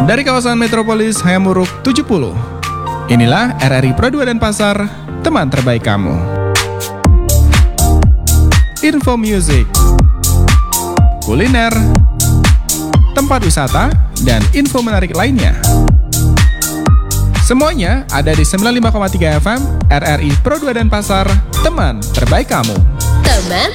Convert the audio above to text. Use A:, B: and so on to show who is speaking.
A: Dari kawasan Metropolis Hayamuruk 70, inilah RRI Pro 2 Denpasar, teman terbaik kamu. Info music, kuliner, tempat wisata, dan info menarik lainnya. Semuanya ada di 95,3 FM RRI Pro 2 Denpasar, teman terbaik kamu.
B: Teman